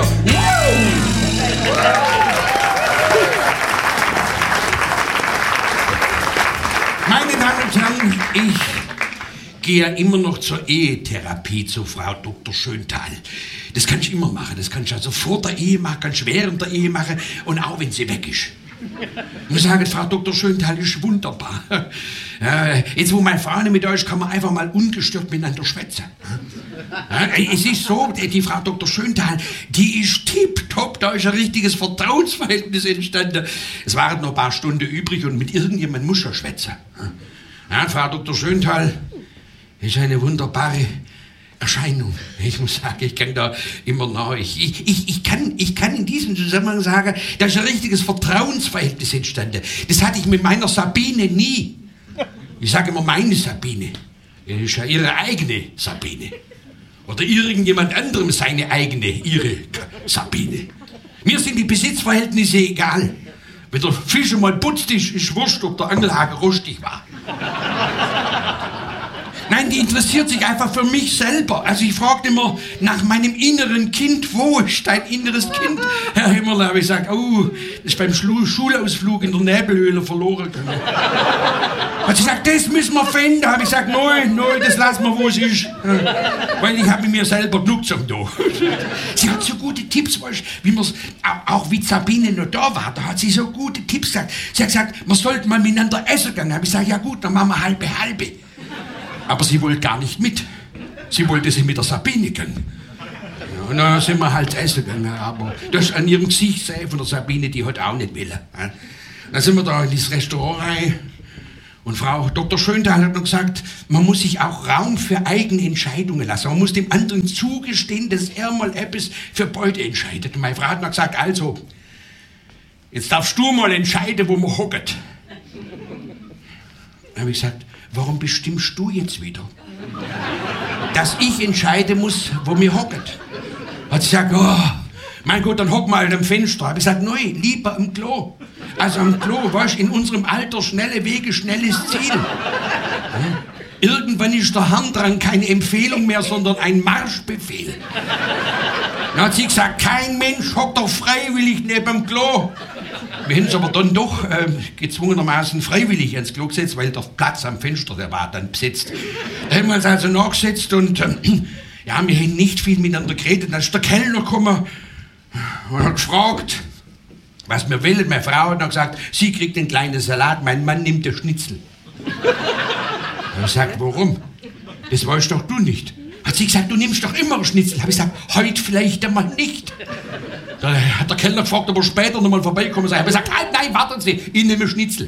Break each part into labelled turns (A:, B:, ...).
A: Meine Damen und Herren, ich gehe ja immer noch zur Ehetherapie zu Frau Dr. Schöntal. Das kann ich immer machen. Das kann ich also vor der Ehe machen, kann ich während der Ehe machen und auch wenn sie weg ist. Ich muss sagen, Frau Dr. Schöntal ist wunderbar. Jetzt, wo meine Frau nicht mit euch, kann man einfach mal ungestört miteinander schwätzen. Es ist so, die Frau Dr. Schöntal, die ist tipptopp, da ist ein richtiges Vertrauensverhältnis entstanden. Es waren noch ein paar Stunden übrig und mit irgendjemandem muss er schwätzen. Frau Dr. Schöntal ist eine wunderbare Erscheinung. Ich muss sagen, ich kann da immer nach. Ich kann in diesem Zusammenhang sagen, da ist ein richtiges Vertrauensverhältnis entstanden. Das hatte ich mit meiner Sabine nie. Ich sage immer meine Sabine. Das ist ja ihre eigene Sabine. Oder irgendjemand anderem seine eigene, ihre Sabine. Mir sind die Besitzverhältnisse egal. Wenn der Fisch mal putzt ist wurscht, ob der Angelhaken rostig war. Nein, die interessiert sich einfach für mich selber. Also ich fragte immer nach meinem inneren Kind. Wo ist dein inneres Kind? Herr Himmerle, habe ich gesagt, oh, das ist beim Schulausflug in der Nebelhöhle verloren gegangen. Hat sie gesagt, das müssen wir finden. Habe ich gesagt, nein, das lassen wir, wo es ist. Weil ich habe mit mir selber genug zu tun. Sie hat so gute Tipps, wie man's, auch wie Sabine noch da war, da hat sie so gute Tipps gesagt. Sie hat gesagt, wir sollten mal miteinander essen gehen. Habe ich gesagt, ja gut, dann machen wir halbe. Aber sie wollte gar nicht mit. Sie wollte sich mit der Sabine gehen. Ja, und dann sind wir halt essen gegangen. Aber das an ihrem Gesicht sehen von der Sabine, die hat auch nicht wollen. Dann sind wir da in dieses Restaurant rein. Und Frau Dr. Schöntal hat noch gesagt, man muss sich auch Raum für eigene Entscheidungen lassen. Man muss dem anderen zugestehen, dass er mal etwas für beide entscheidet. Und meine Frau hat noch gesagt, also, jetzt darfst du mal entscheiden, wo man hockt. Dann habe ich gesagt, warum bestimmst du jetzt wieder? Dass ich entscheiden muss, wo wir hocken. Hat sie gesagt, oh, mein Gott, dann hocken wir halt am Fenster. Habe ich gesagt, nein, lieber am Klo. Also am Klo, weißt du, in unserem Alter schnelle Wege, schnelles Ziel. Irgendwann ist der Harndrang keine Empfehlung mehr, sondern ein Marschbefehl. Dann hat sie gesagt, kein Mensch hockt doch freiwillig neben dem Klo. Wir haben es aber dann doch gezwungenermaßen freiwillig ins Klo gesetzt, weil der Platz am Fenster, der war dann besetzt. Da haben wir uns also nachgesetzt und ja, wir haben nicht viel miteinander geredet. Dann ist der Kellner gekommen und hat gefragt, was wir wollen. Meine Frau hat dann gesagt, sie kriegt den kleinen Salat, mein Mann nimmt den Schnitzel. Er sagt, warum? Das weißt doch du nicht. Hat sie gesagt, du nimmst doch immer einen Schnitzel. Habe ich gesagt, heute vielleicht einmal nicht. Da hat der Kellner gefragt, ob er später noch mal vorbeikommen soll. Ich habe gesagt, halt, nein, warten Sie, ich nehme Schnitzel.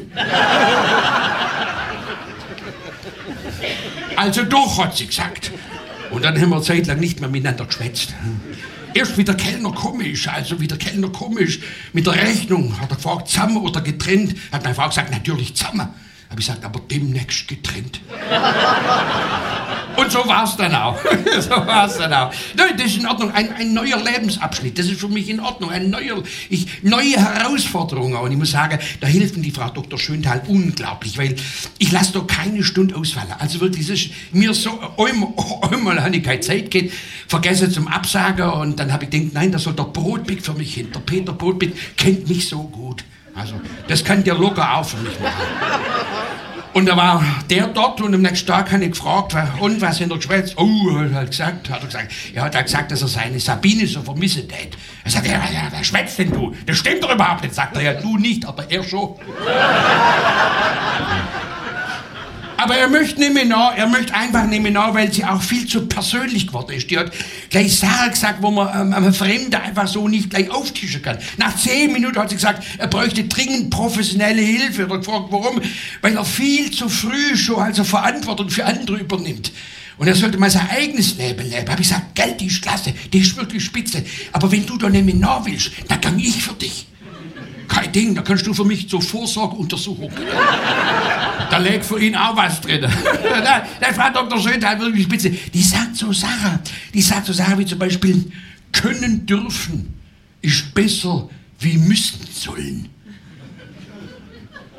A: Also doch, hat sie gesagt. Und dann haben wir eine Zeit lang nicht mehr miteinander geschwätzt. Erst wie der Kellner komisch, mit der Rechnung, hat er gefragt, zusammen oder getrennt. Hat meine Frau gesagt, natürlich zusammen. Habe ich gesagt, aber demnächst getrennt. Und so war's dann auch. Nein, das ist in Ordnung. Ein neuer Lebensabschnitt. Das ist für mich in Ordnung. Neue Herausforderungen. Und ich muss sagen, da hilft mir die Frau Dr. Schöntal unglaublich, weil ich lasse da keine Stunde ausfallen. Also wirklich, es ist mir so, einmal habe ich keine Zeit gehabt, vergesse zum Absagen und dann habe ich gedacht, nein, da soll der Brotbeck für mich hin. Der Peter Brotbeck kennt mich so gut. Also, das kann der locker auch für mich machen. Und da war der dort und am nächsten Tag habe ich gefragt, und was hat er geschwätzt? Oh, hat er gesagt, er hat gesagt, dass er seine Sabine so vermissen hat. Er sagt, ja, wer schwätzt denn du? Das stimmt doch überhaupt nicht. Sagt er, ja, du nicht, aber er schon. Aber er möchte nicht mehr nach, er möchte einfach nicht mehr nach, weil sie auch viel zu persönlich geworden ist. Die hat gleich Sachen gesagt, wo man einem Fremden einfach so nicht gleich auftischen kann. Nach 10 Minuten hat sie gesagt, er bräuchte dringend professionelle Hilfe. Er hat gefragt, warum? Weil er viel zu früh schon also Verantwortung für andere übernimmt. Und er sollte mal sein eigenes Leben leben. Hab ich gesagt, Geld, die ist klasse, die ist wirklich spitze. Aber wenn du da nicht mehr nach willst, dann kann ich für dich. Kein Ding, da kannst du für mich zur Vorsorgeuntersuchung. Da liegt für ihn auch was drin. Der Frau Dr. Schöntal wirklich spitze. Die sagt so Sachen wie zum Beispiel, können dürfen ist besser wie müssen sollen.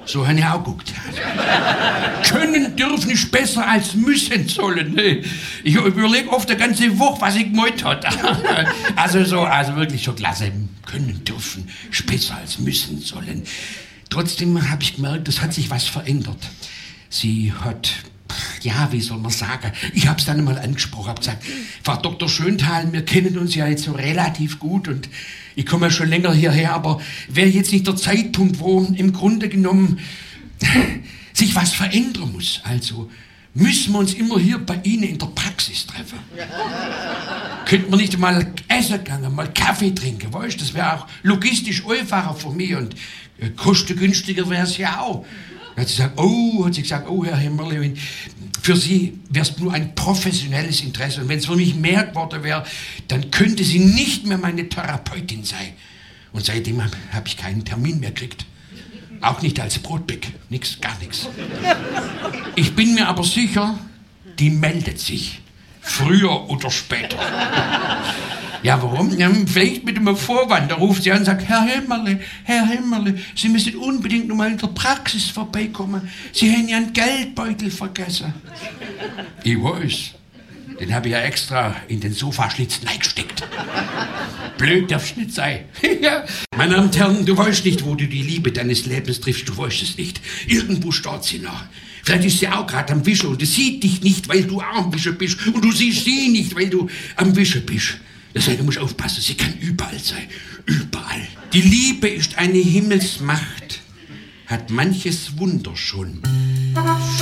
A: So habe ich auch geguckt. Können dürfen ist besser als müssen sollen. Ne? Ich überlege oft eine ganze Woche, was ich gemeint hat. Also wirklich schon klasse. Können dürfen ist besser als müssen sollen. Trotzdem habe ich gemerkt, es hat sich was verändert. Sie hat, ja, wie soll man sagen, ich habe es dann mal angesprochen, habe gesagt, Frau Dr. Schöntal, wir kennen uns ja jetzt so relativ gut und ich komme ja schon länger hierher, aber wäre jetzt nicht der Zeitpunkt, wo im Grunde genommen sich was verändern muss. Also müssen wir uns immer hier bei Ihnen in der Praxis treffen. Könnten wir nicht mal essen gehen, mal Kaffee trinken, weißt du? Das wäre auch logistisch einfacher für mich und kostengünstiger wäre es ja auch. Dann hat sie gesagt, oh, Herr Hemmerle, für Sie wäre es nur ein professionelles Interesse. Und wenn es für mich mehr geworden wäre, dann könnte sie nicht mehr meine Therapeutin sein. Und seitdem habe ich keinen Termin mehr gekriegt. Auch nicht als Brotbeck. Nix, gar nichts. Ich bin mir aber sicher, die meldet sich. Früher oder später. Ja, warum? Ja, vielleicht mit einem Vorwand. Da ruft sie an und sagt, Herr Hemmerle, Sie müssen unbedingt noch mal in der Praxis vorbeikommen. Sie haben ja einen Geldbeutel vergessen. Ich weiß. Den habe ich ja extra in den Sofaschlitz reingesteckt. Blöd darf's nicht sein. Ja. Meine Damen und Herren, du weißt nicht, wo du die Liebe deines Lebens triffst. Du weißt es nicht. Irgendwo steht sie noch. Vielleicht ist sie auch gerade am Wischen und sie sieht dich nicht, weil du am Wischen bist. Und du siehst sie nicht, weil du am Wischen bist. Deswegen musst du aufpassen, sie kann überall sein. Überall. Die Liebe ist eine Himmelsmacht, hat manches Wunder schon